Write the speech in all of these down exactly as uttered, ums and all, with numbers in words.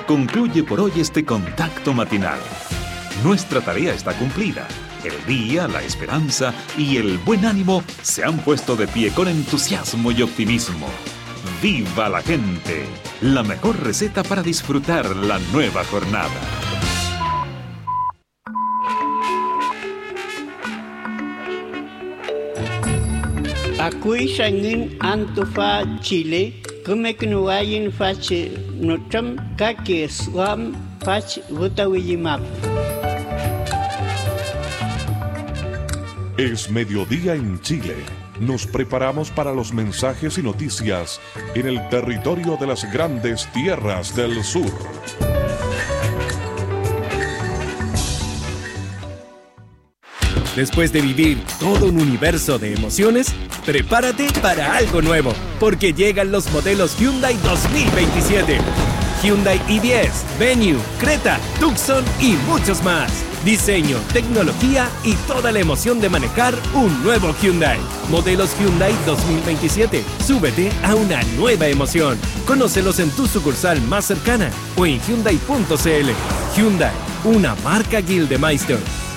Concluye por hoy este contacto matinal. Nuestra tarea está cumplida. El día, la esperanza y el buen ánimo se han puesto de pie con entusiasmo y optimismo. ¡Viva la gente! La mejor receta para disfrutar la nueva jornada. Akui sangin antufa Chile, come knuayin fach notram kake swam fach votawiyimap. Es mediodía en Chile. Nos preparamos para los mensajes y noticias en el territorio de las grandes tierras del sur. Después de vivir todo un universo de emociones, prepárate para algo nuevo, porque llegan los modelos Hyundai dos mil veintisiete. Hyundai i diez, Venue, Creta, Tucson y muchos más. Diseño, tecnología y toda la emoción de manejar un nuevo Hyundai. Modelos Hyundai dos mil veintisiete. Súbete a una nueva emoción. Conócelos en tu sucursal más cercana o en Hyundai punto c l. Hyundai, una marca Gildemeister.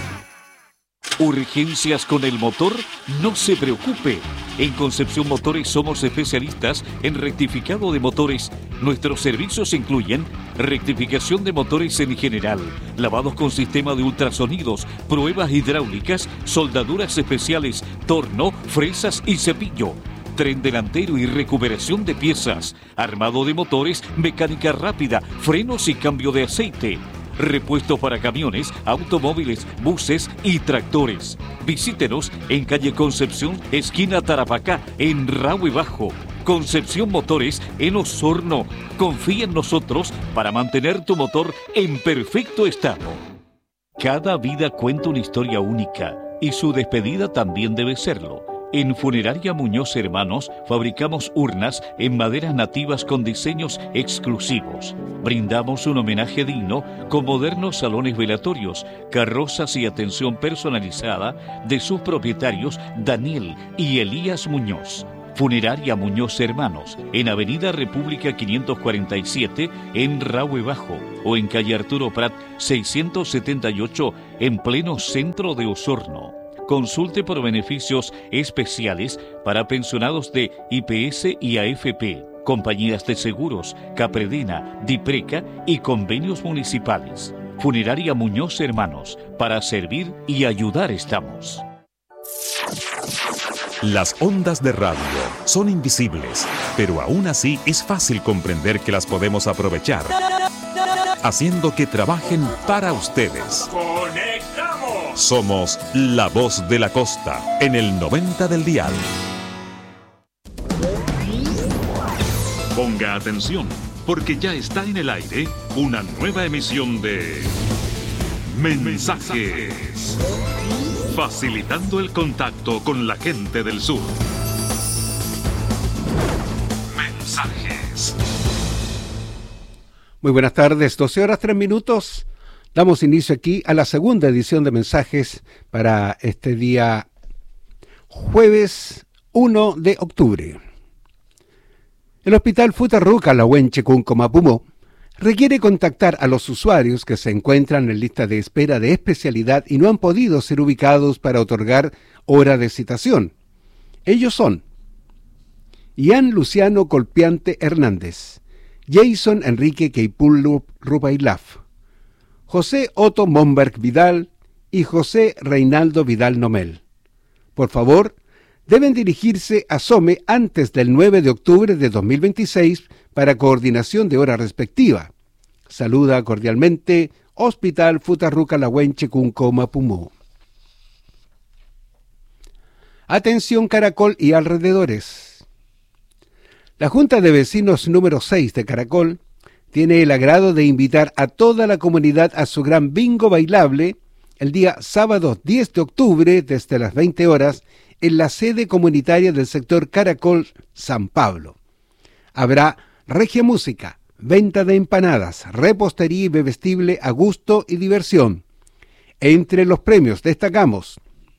¿Urgencias con el motor? No se preocupe. En Concepción Motores somos especialistas en rectificado de motores. Nuestros servicios incluyen rectificación de motores en general, lavados con sistema de ultrasonidos, pruebas hidráulicas, soldaduras especiales, torno, fresas y cepillo, tren delantero y recuperación de piezas, armado de motores, mecánica rápida, frenos y cambio de aceite. Repuesto para camiones, automóviles, buses y tractores. Visítenos en calle Concepción, esquina Tarapacá, en Rahue Bajo. Concepción Motores en Osorno. Confía en nosotros para mantener tu motor en perfecto estado. Cada vida cuenta una historia única y su despedida también debe serlo. En Funeraria Muñoz Hermanos fabricamos urnas en maderas nativas con diseños exclusivos. Brindamos un homenaje digno con modernos salones velatorios, carrozas y atención personalizada de sus propietarios Daniel y Elías Muñoz. Funeraria Muñoz Hermanos, en Avenida República quinientos cuarenta y siete, en Rahue Bajo, o en calle Arturo Prat seiscientos setenta y ocho, en pleno centro de Osorno. Consulte por beneficios especiales para pensionados de I P S y A F P, compañías de seguros, Capredena, Dipreca y convenios municipales. Funeraria Muñoz Hermanos, para servir y ayudar estamos. Las ondas de radio son invisibles, pero aún así es fácil comprender que las podemos aprovechar, haciendo que trabajen para ustedes. Somos la voz de la costa en el noventa del dial. Ponga atención, porque ya está en el aire una nueva emisión de Mensajes, facilitando el contacto con la gente del sur. Mensajes. Muy buenas tardes, doce horas tres minutos. Damos inicio aquí a la segunda edición de Mensajes para este día jueves uno de octubre. El Hospital Futarruca Lahuenche Cunco requiere contactar a los usuarios que se encuentran en lista de espera de especialidad y no han podido ser ubicados para otorgar hora de citación. Ellos son Ian Luciano Colpiante Hernández, Jason Enrique Keipul Rubailaf, José Otto Momberg Vidal y José Reinaldo Vidal Nomel. Por favor, deben dirigirse a SOME antes del nueve de octubre de dos mil veintiséis para coordinación de hora respectiva. Saluda cordialmente Hospital Futarruca Lahuenche Cunco Mapumú. Atención Caracol y alrededores. La Junta de Vecinos número seis de Caracol tiene el agrado de invitar a toda la comunidad a su gran bingo bailable el día sábado diez de octubre desde las veinte horas en la sede comunitaria del sector Caracol San Pablo. Habrá regia música, venta de empanadas, repostería y bebestible a gusto y diversión. Entre los premios destacamos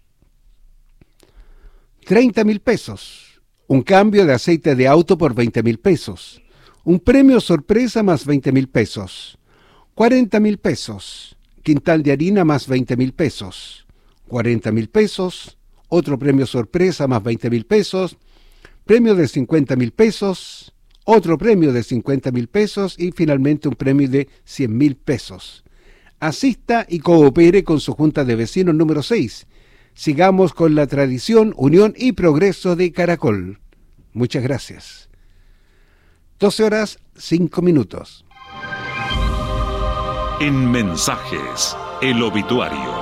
treinta mil pesos, un cambio de aceite de auto por veinte mil pesos, un premio sorpresa más veinte mil pesos, cuarenta mil pesos. Quintal de harina más veinte mil pesos. cuarenta mil pesos. Otro premio sorpresa más veinte mil pesos. Premio de cincuenta mil pesos. Otro premio de cincuenta mil pesos y finalmente un premio de cien mil pesos. Asista y coopere con su Junta de Vecinos número seis. Sigamos con la tradición, unión y progreso de Caracol. Muchas gracias. doce horas, cinco minutos. En Mensajes, el obituario.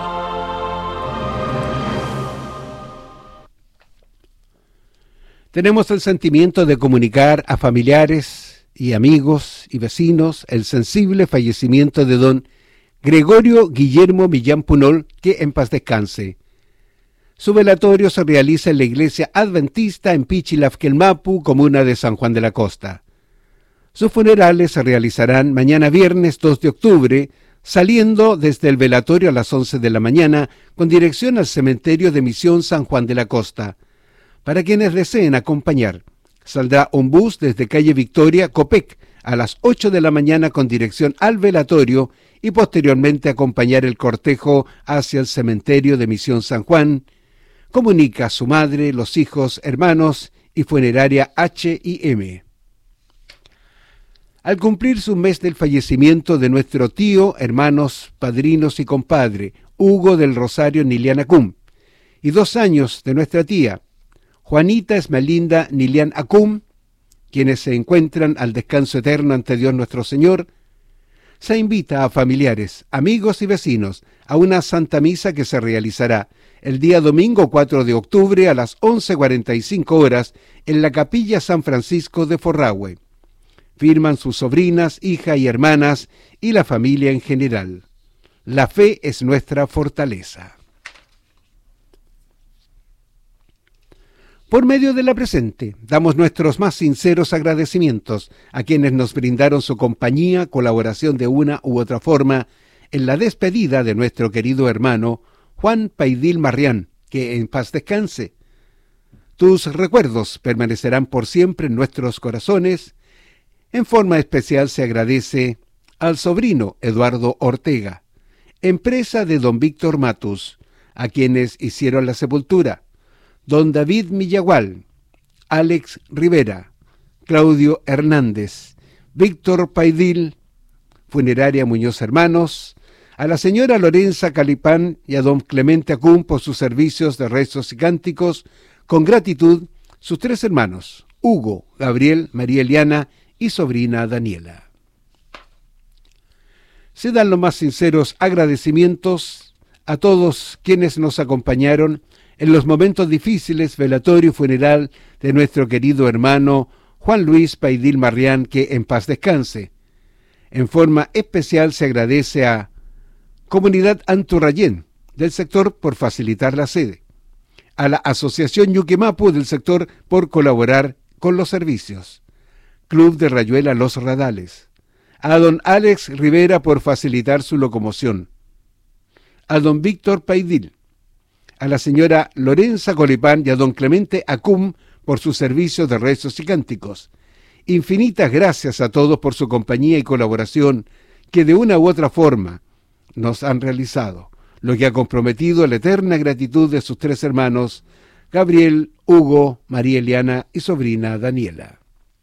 Tenemos el sentimiento de comunicar a familiares y amigos y vecinos el sensible fallecimiento de don Gregorio Guillermo Millán Punol, que en paz descanse. Su velatorio se realiza en la iglesia adventista en Pichilafquelmapu, comuna de San Juan de la Costa. Sus funerales se realizarán mañana viernes dos de octubre, saliendo desde el velatorio a las once de la mañana, con dirección al cementerio de Misión San Juan de la Costa. Para quienes deseen acompañar, saldrá un bus desde calle Victoria, Copec, a las ocho de la mañana con dirección al velatorio y posteriormente acompañar el cortejo hacia el cementerio de Misión San Juan. Comunica a su madre, los hijos, hermanos y funeraria H y M. Al cumplirse un mes del fallecimiento de nuestro tío, hermanos, padrinos y compadre, Hugo del Rosario Nilian Acum, y dos años de nuestra tía, Juanita Esmelinda Nilian Acum, quienes se encuentran al descanso eterno ante Dios nuestro Señor, se invita a familiares, amigos y vecinos a una Santa Misa que se realizará el día domingo cuatro de octubre a las once cuarenta y cinco horas en la Capilla San Francisco de Forrahue. Firman sus sobrinas, hijas y hermanas y la familia en general. La fe es nuestra fortaleza. Por medio de la presente, damos nuestros más sinceros agradecimientos a quienes nos brindaron su compañía, colaboración de una u otra forma, en la despedida de nuestro querido hermano Juan Paidil Marrián, que en paz descanse. Tus recuerdos permanecerán por siempre en nuestros corazones. En forma especial se agradece al sobrino Eduardo Ortega, empresa de don Víctor Matus, a quienes hicieron la sepultura, don David Millagual, Alex Rivera, Claudio Hernández, Víctor Paidil, Funeraria Muñoz Hermanos, a la señora Lorenza Calipán y a don Clemente Acum por sus servicios de rezos y cánticos, con gratitud, sus tres hermanos, Hugo, Gabriel, María Eliana y sobrina Daniela. Se dan los más sinceros agradecimientos a todos quienes nos acompañaron en los momentos difíciles, velatorio y funeral de nuestro querido hermano Juan Luis Paidil Marrián, que en paz descanse. En forma especial se agradece a Comunidad Anturrayén del sector por facilitar la sede, a la Asociación Ñuquemapu del sector por colaborar con los servicios, Club de Rayuela Los Radales, a don Alex Rivera por facilitar su locomoción, a don Víctor Paidil, a la señora Lorenza Colipán y a don Clemente Acum por sus servicios de rezos y cánticos. Infinitas gracias a todos por su compañía y colaboración que de una u otra forma nos han realizado, lo que ha comprometido la eterna gratitud de sus tres hermanos, Gabriel, Hugo, María Eliana y sobrina Daniela.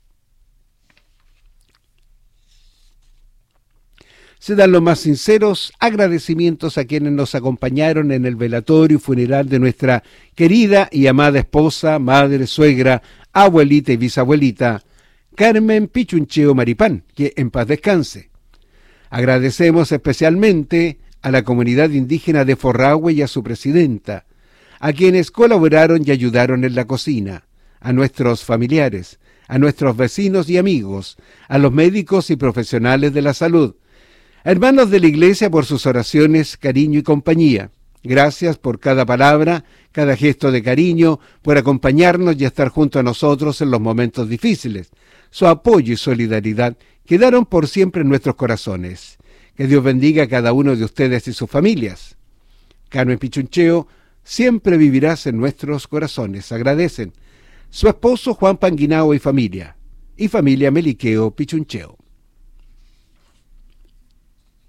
Se dan los más sinceros agradecimientos a quienes nos acompañaron en el velatorio y funeral de nuestra querida y amada esposa, madre, suegra, abuelita y bisabuelita, Carmen Pichuncheo Maripán, que en paz descanse. Agradecemos especialmente a la comunidad indígena de Forrahue y a su presidenta, a quienes colaboraron y ayudaron en la cocina, a nuestros familiares, a nuestros vecinos y amigos, a los médicos y profesionales de la salud, hermanos de la Iglesia por sus oraciones, cariño y compañía. Gracias por cada palabra, cada gesto de cariño, por acompañarnos y estar junto a nosotros en los momentos difíciles. Su apoyo y solidaridad quedaron por siempre en nuestros corazones. Que Dios bendiga a cada uno de ustedes y sus familias. Carmen Pichuncheo, siempre vivirás en nuestros corazones. Agradecen su esposo Juan Panguinao y familia, y familia Meliqueo Pichuncheo.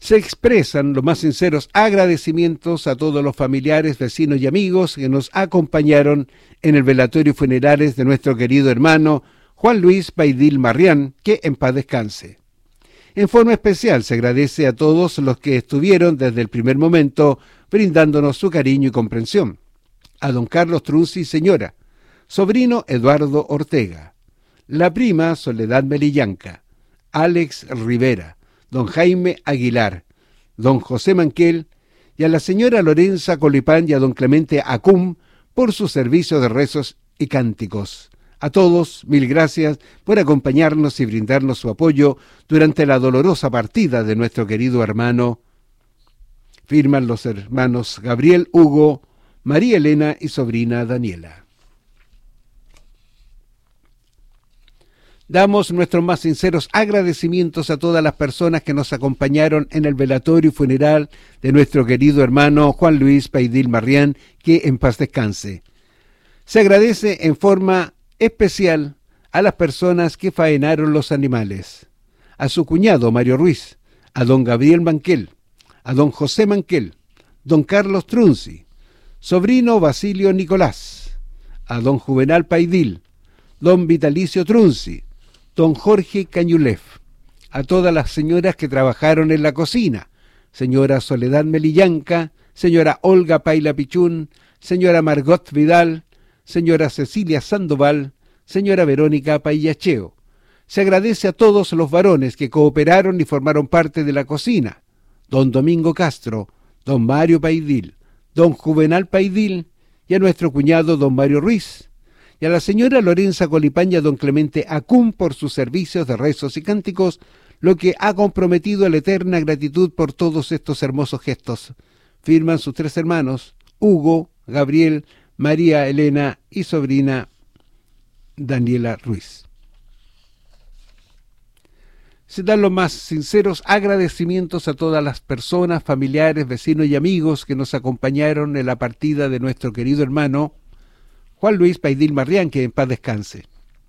Se expresan los más sinceros agradecimientos a todos los familiares, vecinos y amigos que nos acompañaron en el velatorio y funerales de nuestro querido hermano Juan Luis Paidil Marrián, que en paz descanse. En forma especial se agradece a todos los que estuvieron desde el primer momento brindándonos su cariño y comprensión. A don Carlos Trunzi, señora, sobrino Eduardo Ortega, la prima Soledad Melillanca, Alex Rivera, don Jaime Aguilar, don José Manquel y a la señora Lorenza Colipán y a don Clemente Acum por su servicio de rezos y cánticos. A todos, mil gracias por acompañarnos y brindarnos su apoyo durante la dolorosa partida de nuestro querido hermano. Firman los hermanos Gabriel Hugo, María Elena y sobrina Daniela. Damos nuestros más sinceros agradecimientos a todas las personas que nos acompañaron en el velatorio y funeral de nuestro querido hermano Juan Luis Paidil Marrián, que en paz descanse. Se agradece en forma especial a las personas que faenaron los animales, a su cuñado Mario Ruiz, a don Gabriel Manquel, a don José Manquel, don Carlos Trunzi, sobrino Basilio Nicolás, a don Juvenal Paidil, don Vitalicio Trunzi, don Jorge Cañulef, a todas las señoras que trabajaron en la cocina, señora Soledad Melillanca, señora Olga Paila Pichún, señora Margot Vidal, señora Cecilia Sandoval, señora Verónica Paillacheo. Se agradece a todos los varones que cooperaron y formaron parte de la cocina, don Domingo Castro, don Mario Paidil, don Juvenal Paidil y a nuestro cuñado don Mario Ruiz, y a la señora Lorenza Colipán y a don Clemente Acum por sus servicios de rezos y cánticos, lo que ha comprometido la eterna gratitud por todos estos hermosos gestos. Firman sus tres hermanos, Hugo, Gabriel, María Elena y sobrina Daniela Ruiz. Se dan los más sinceros agradecimientos a todas las personas, familiares, vecinos y amigos que nos acompañaron en la partida de nuestro querido hermano Juan Luis Paidil Marrián, que en paz descanse.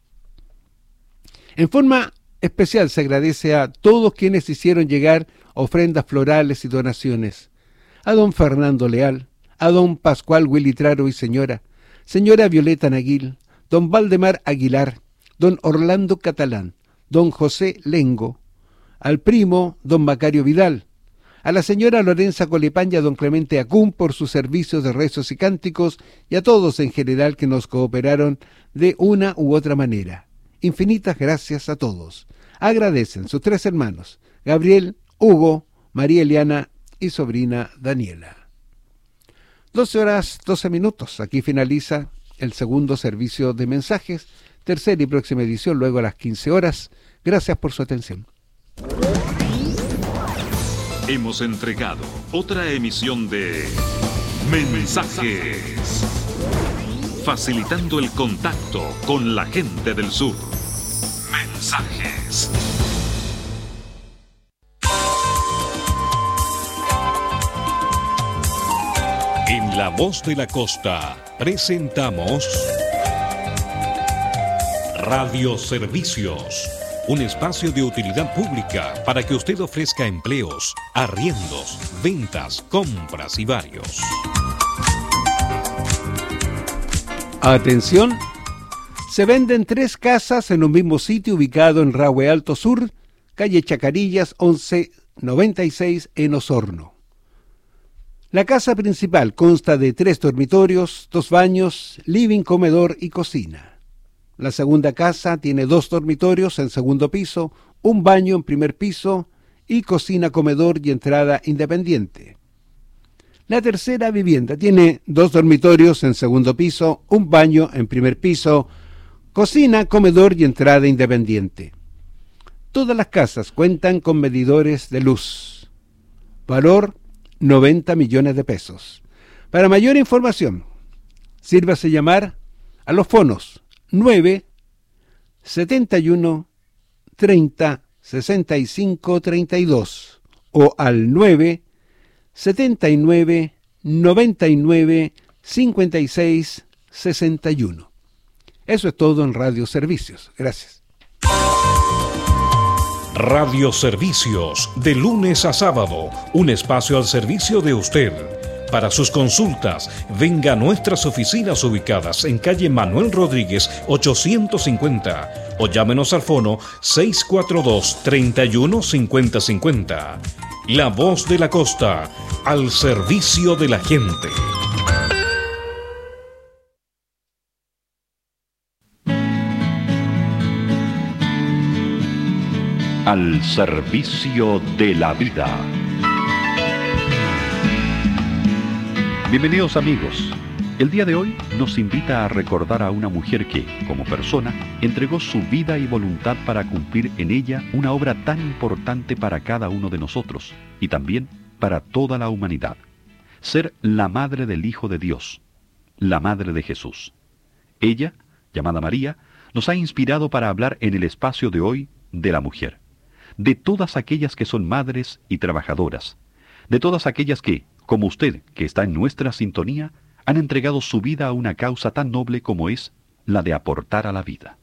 En forma especial se agradece a todos quienes hicieron llegar ofrendas florales y donaciones. A don Fernando Leal, a don Pascual Willy Traro y señora, señora Violeta Naguil, don Valdemar Aguilar, don Orlando Catalán, don José Lengo, al primo don Macario Vidal, a la señora Lorenza Colipán y a don Clemente Acum por sus servicios de rezos y cánticos y a todos en general que nos cooperaron de una u otra manera. Infinitas gracias a todos. Agradecen sus tres hermanos, Gabriel, Hugo, María Eliana y sobrina Daniela. doce horas, doce minutos. Aquí finaliza el segundo servicio de mensajes. Tercera y próxima edición luego a las quince horas. Gracias por su atención. Hemos entregado otra emisión de Mensajes, facilitando el contacto con la gente del sur. Mensajes. En La Voz de la Costa presentamos Radio Servicios, un espacio de utilidad pública para que usted ofrezca empleos, arriendos, ventas, compras y varios. Atención, se venden tres casas en un mismo sitio ubicado en Rahue Alto Sur, calle Chacarillas once noventa y seis en Osorno. La casa principal consta de tres dormitorios, dos baños, living, comedor y cocina. La segunda casa tiene dos dormitorios en segundo piso, un baño en primer piso y cocina, comedor y entrada independiente. La tercera vivienda tiene dos dormitorios en segundo piso, un baño en primer piso, cocina, comedor y entrada independiente. Todas las casas cuentan con medidores de luz. Valor noventa millones de pesos. Para mayor información, sírvase llamar a los fonos nueve setenta y uno treinta sesenta y cinco treinta y dos o al nueve setenta y nueve noventa y nueve cincuenta y seis sesenta y uno. Eso es todo en Radio Servicios. Gracias. Radioservicios, de lunes a sábado, un espacio al servicio de usted. Para sus consultas, venga a nuestras oficinas ubicadas en calle Manuel Rodríguez ochocientos cincuenta o llámenos al fono seis cuatro dos, tres uno cinco cero cinco cero. La Voz de la Costa, al servicio de la gente. Al servicio de la vida. Bienvenidos amigos. El día de hoy nos invita a recordar a una mujer que, como persona, entregó su vida y voluntad para cumplir en ella una obra tan importante para cada uno de nosotros y también para toda la humanidad. Ser la madre del Hijo de Dios, la madre de Jesús. Ella, llamada María, nos ha inspirado para hablar en el espacio de hoy de la mujer, de todas aquellas que son madres y trabajadoras, de todas aquellas que, como usted, que está en nuestra sintonía, han entregado su vida a una causa tan noble como es la de aportar a la vida.